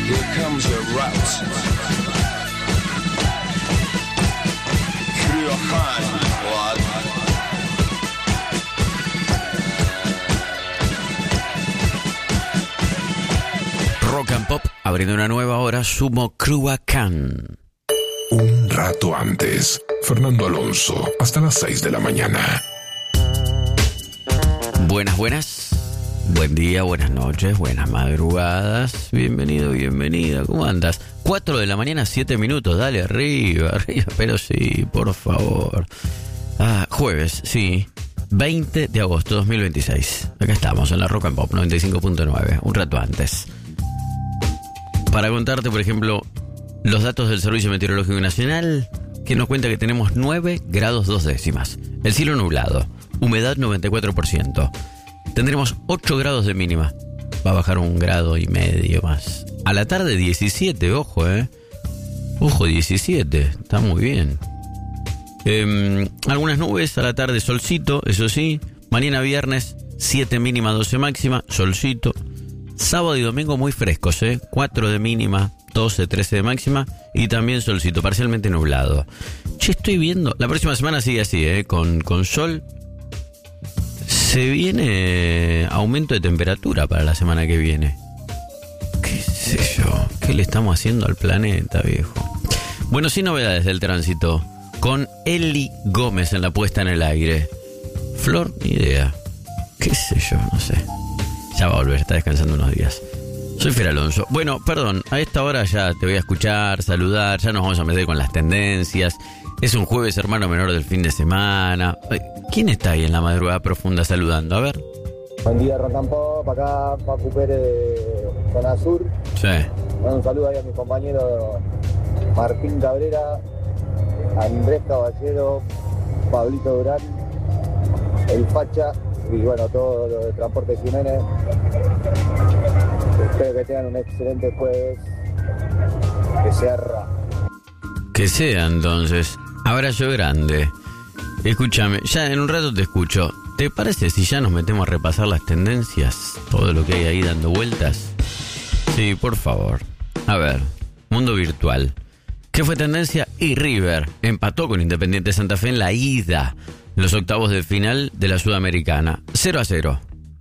Here comes a route. Through your hand, lad. Rock and Pop, abriendo una nueva hora, Sumo Cruacán. Un rato antes, Fernando Alonso, hasta las 6 de la mañana. Buenas, buenas. Buen día, buenas noches, buenas madrugadas. Bienvenido, bienvenida. ¿Cómo andas? 4 de la mañana, 7 minutos. Dale, arriba, arriba. Pero sí, por favor. Jueves, sí. 20 de agosto 2026. Acá estamos en la Rock and Pop 95.9. Un rato antes. Para contarte, por ejemplo, los datos del Servicio Meteorológico Nacional, que nos cuenta que tenemos 9 grados 2 décimas. El cielo nublado. Humedad 94%. Tendremos 8 grados de mínima. Va a bajar 1,5 grados más. A la tarde 17, ojo, Ojo, 17. Está muy bien. Algunas nubes, a la tarde solcito, eso sí. Mañana viernes 7 mínima, 12 máxima, solcito. Sábado y domingo muy frescos, 4 de mínima, 12, 13 de máxima. Y también solcito, parcialmente nublado. Che, estoy viendo, la próxima semana sigue así, con sol. Se viene aumento de temperatura para la semana que viene. ¿Qué sé yo? ¿Qué le estamos haciendo al planeta, viejo? Bueno, sin novedades del tránsito. Con Eli Gómez en la puesta en el aire. Flor, ni idea. ¿Qué sé yo? No sé. Ya va a volver, está descansando unos días. Soy Fer Alonso. Bueno, perdón, a esta hora ya te voy a escuchar, saludar. Ya nos vamos a meter con las tendencias. Es un jueves, hermano menor del fin de semana. ¿Quién está ahí en la madrugada profunda saludando? A ver. Buen día, Rock and Pop. Acá Pacu Pérez de Zona Sur. Sí. Un saludo ahí a mi compañero Martín Cabrera, Andrés Caballero, Pablito Durán, El Facha y bueno, todo lo de Transporte Jiménez. Espero que tengan un excelente jueves. Que cierra. Que sea entonces. Abrazo grande. Escúchame, ya en un rato te escucho. ¿Te parece si ya nos metemos a repasar las tendencias? Todo lo que hay ahí dando vueltas. Sí, por favor. A ver, mundo virtual. ¿Qué fue tendencia? Y River empató con Independiente Santa Fe en la ida. Los octavos de final de la Sudamericana. 0-0.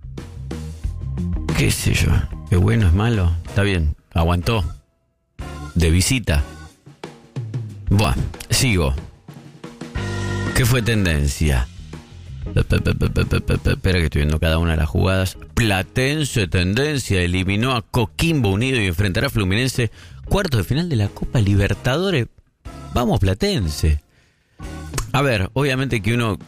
¿Qué sé yo? ¿Qué bueno es malo? Está bien, aguantó. De visita. Buah, sigo. ¿Qué fue tendencia? Espera que estoy viendo cada una de las jugadas. Platense, tendencia, eliminó a Coquimbo Unido y enfrentará a Fluminense. Cuartos de final de la Copa Libertadores. Vamos, Platense. A ver, obviamente que uno,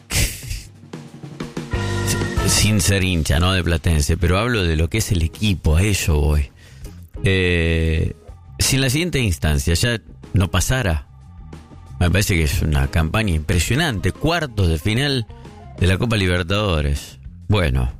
sin ser hincha, ¿no?, de Platense, pero hablo de lo que es el equipo, a ello voy. Si en la siguiente instancia ya no pasara, me parece que es una campaña impresionante. Cuartos de final de la Copa Libertadores. Bueno,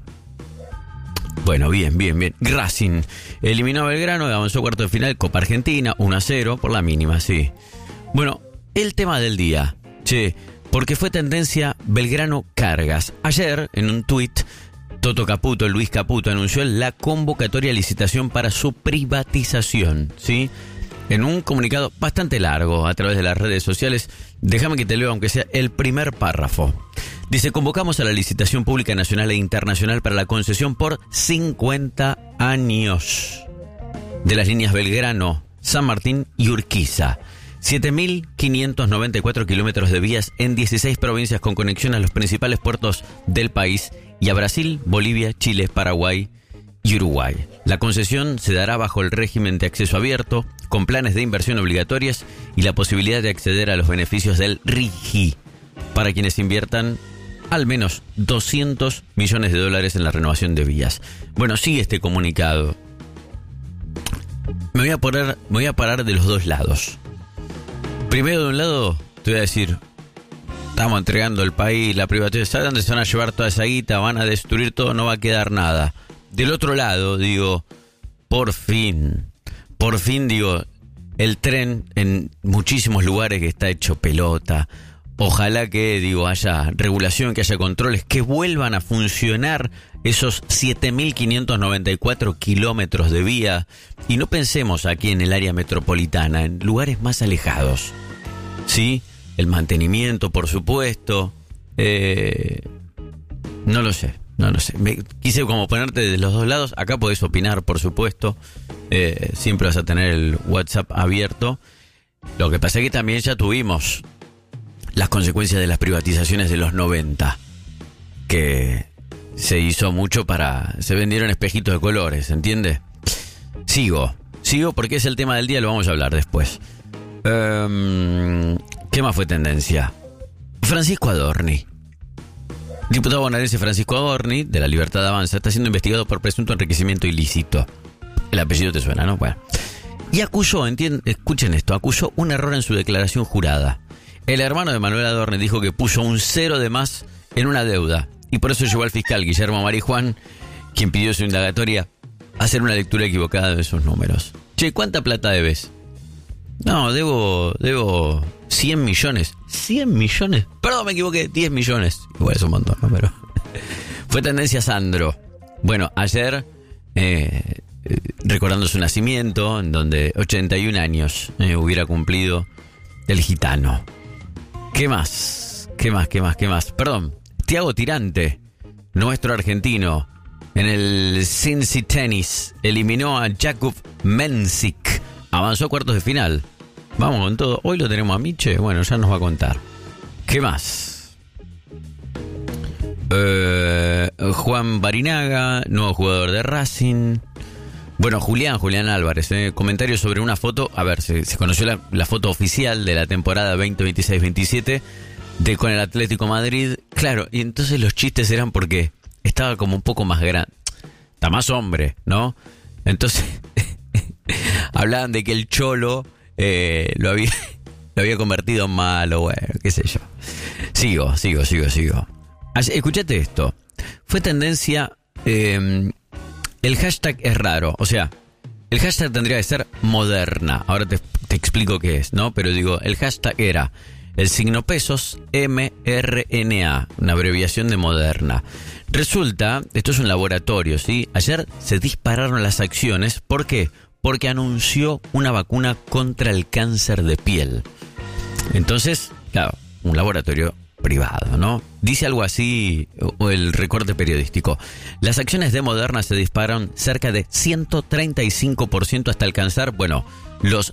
bien. Racing eliminó a Belgrano y avanzó a cuartos de final. Copa Argentina, 1-0 por la mínima, sí. Bueno, el tema del día. Che, porque fue tendencia Belgrano Cargas. Ayer, en un tuit, Luis Caputo, anunció la convocatoria a licitación para su privatización, ¿sí? En un comunicado bastante largo a través de las redes sociales, déjame que te leo aunque sea el primer párrafo. Dice: convocamos a la licitación pública nacional e internacional para la concesión por 50 años de las líneas Belgrano, San Martín y Urquiza. 7.594 kilómetros de vías en 16 provincias con conexión a los principales puertos del país y a Brasil, Bolivia, Chile, Paraguay y Uruguay. La concesión se dará bajo el régimen de acceso abierto, con planes de inversión obligatorias y la posibilidad de acceder a los beneficios del RIGI para quienes inviertan al menos $200 millones en la renovación de vías. Bueno, sigue este comunicado. Me voy a parar de los dos lados. Primero, de un lado, te voy a decir, estamos entregando el país, la privatización, ¿sabes dónde se van a llevar toda esa guita? Van a destruir todo, no va a quedar nada. Del otro lado, digo, por fin, digo, el tren en muchísimos lugares que está hecho pelota, Ojalá que, digo, haya regulación, que haya controles, que vuelvan a funcionar esos 7.594 kilómetros de vía. Y no pensemos aquí en el área metropolitana, en lugares más alejados. ¿Sí? El mantenimiento, por supuesto. No lo sé. Quise como ponerte de los dos lados. Acá podés opinar, por supuesto. Siempre vas a tener el WhatsApp abierto. Lo que pasa es que también ya tuvimos las consecuencias de las privatizaciones de los 90, que se hizo mucho se vendieron espejitos de colores, ¿entiendes? Sigo porque es el tema del día, lo vamos a hablar después. ¿Qué más fue tendencia? Francisco Adorni. Diputado bonaerense Francisco Adorni, de la Libertad Avanza, está siendo investigado por presunto enriquecimiento ilícito. El apellido te suena, ¿no? Bueno. Y acusó, escuchen esto, acusó un error en su declaración jurada. El hermano de Manuel Adorni dijo que puso un 0 de más en una deuda. Y por eso llevó al fiscal Guillermo Marijuán, quien pidió su indagatoria, a hacer una lectura equivocada de esos números. Che, ¿cuánta plata debes? No, debo 100 millones. ¿100 millones? Perdón, me equivoqué, 10 millones. Igual es un montón, ¿no? Pero fue tendencia Sandro. Bueno, ayer, recordando su nacimiento, en donde 81 años hubiera cumplido el gitano. ¿Qué más? Perdón, Thiago Tirante, nuestro argentino, en el Cincy Tennis, eliminó a Jakub Mensik. Avanzó a cuartos de final. Vamos con todo. Hoy lo tenemos a Miche. Bueno, ya nos va a contar. ¿Qué más? Juan Barinaga, nuevo jugador de Racing. Bueno, Julián Álvarez. Comentarios sobre una foto. A ver, se conoció la foto oficial de la temporada 2026-27 con el Atlético Madrid. Claro, y entonces los chistes eran porque estaba como un poco más grande. Está más hombre, ¿no? Entonces hablaban de que el Cholo lo había convertido en malo, bueno, qué sé yo. Sigo. Escuchate esto. Fue tendencia, el hashtag es raro, o sea, el hashtag tendría que ser Moderna. Ahora te explico qué es, ¿no? Pero digo, el hashtag era el signo pesos mRNA, una abreviación de Moderna. Resulta, esto es un laboratorio, ¿sí? Ayer se dispararon las acciones. ¿Por qué? Porque anunció una vacuna contra el cáncer de piel. Entonces, claro, un laboratorio privado, ¿no? Dice algo así, o el recorte periodístico. Las acciones de Moderna se dispararon cerca de 135% hasta alcanzar, bueno, los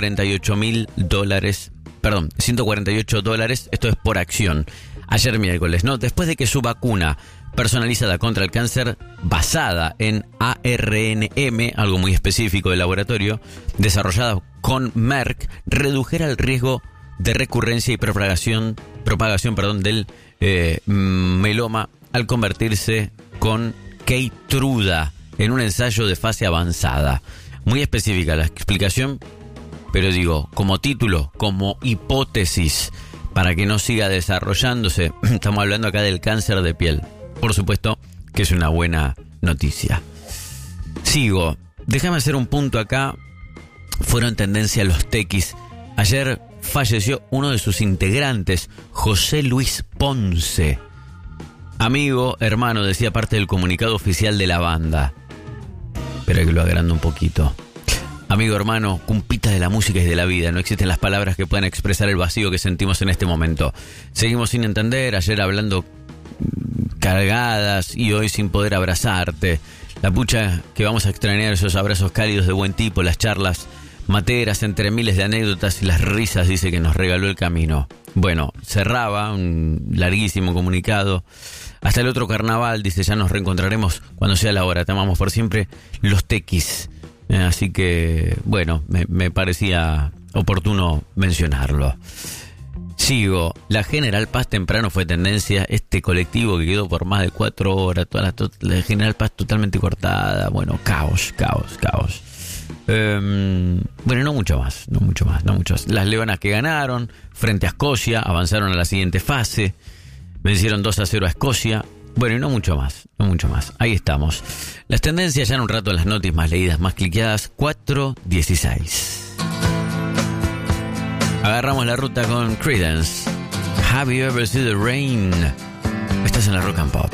$148 esto es por acción. Ayer miércoles, ¿no? Después de que su vacuna personalizada contra el cáncer, basada en ARNM, algo muy específico del laboratorio, desarrollada con Merck, redujera el riesgo de recurrencia y propagación del meloma al convertirse con Keytruda en un ensayo de fase avanzada. Muy específica la explicación, pero digo, como título, como hipótesis, para que no siga desarrollándose, estamos hablando acá del cáncer de piel. Por supuesto que es una buena noticia. Sigo. Déjame hacer un punto acá. Fueron tendencia los tequis. Ayer falleció uno de sus integrantes, José Luis Ponce. Amigo, hermano, decía parte del comunicado oficial de la banda. Espera que lo agrando un poquito. Amigo, hermano, cumpita de la música y de la vida. No existen las palabras que puedan expresar el vacío que sentimos en este momento. Seguimos sin entender, ayer hablando cargadas y hoy sin poder abrazarte. La pucha que vamos a extrañar esos abrazos cálidos de buen tipo, las charlas materas entre miles de anécdotas y las risas, dice, que nos regaló el camino. Bueno, cerraba un larguísimo comunicado. Hasta el otro carnaval, dice, ya nos reencontraremos cuando sea la hora. Te amamos por siempre, los tequis. Así que, bueno, me parecía oportuno mencionarlo. Sigo. La General Paz temprano fue tendencia. Este colectivo que quedó por más de 4 horas. La General Paz totalmente cortada. Bueno, caos. Bueno, no mucho más. Las Leonas que ganaron frente a Escocia avanzaron a la siguiente fase. Vencieron 2-0 a Escocia. Bueno, y no mucho más. Ahí estamos. Las tendencias ya en un rato, las noticias más leídas, más cliqueadas. 4:16. Agarramos la ruta con Creedence. Have you ever seen the rain? Estás en la Rock and Pop.